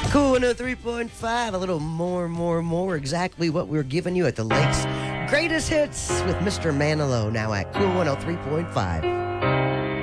Cool 103.5, a little more, exactly what we're giving you at the Lake's Greatest Hits with Mr. Manilow now at Cool 103.5.